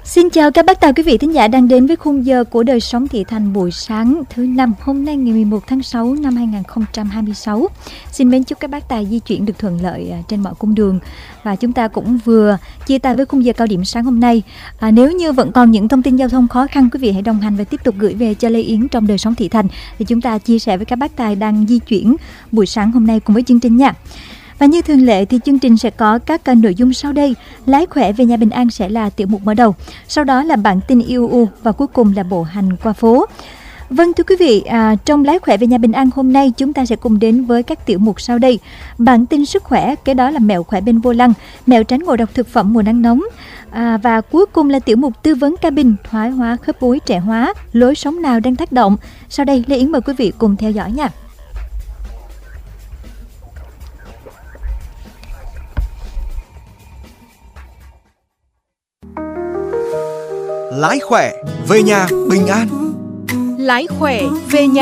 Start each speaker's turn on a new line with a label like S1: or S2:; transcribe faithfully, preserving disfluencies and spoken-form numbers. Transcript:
S1: Xin chào các bác tài quý vị thính giả đang đến với khung giờ của Đời Sống Thị Thành buổi sáng thứ năm hôm nay ngày mười một tháng sáu năm hai nghìn không trăm hai mươi sáu. Xin mến chúc các bác tài di chuyển được thuận lợi trên mọi cung đường. Và chúng ta cũng vừa chia tay với khung giờ cao điểm sáng hôm nay. À, nếu như vẫn còn những thông tin giao thông khó khăn, quý vị hãy đồng hành và tiếp tục gửi về cho Lê Yến trong Đời Sống Thị Thành thì chúng ta chia sẻ với các bác tài đang di chuyển buổi sáng hôm nay cùng với chương trình nha. Và như thường lệ thì chương trình sẽ có các nội dung sau đây. Lái khỏe về nhà bình an sẽ là tiểu mục mở đầu. Sau đó là bản tin yêu u và cuối cùng là bộ hành qua phố. Vâng thưa quý vị, à, trong lái khỏe về nhà bình an hôm nay chúng ta sẽ cùng đến với các tiểu mục sau đây. Bản tin sức khỏe, cái đó là mẹo khỏe bên vô lăng, mẹo tránh ngộ độc thực phẩm mùa nắng nóng. À, và cuối cùng là tiểu mục tư vấn cabin, thoái hóa khớp gối trẻ hóa, lối sống nào đang tác động. Sau đây Lê Yến mời quý vị cùng theo dõi nha.
S2: Lái khỏe về nhà bình an.
S3: Lái khỏe về nhà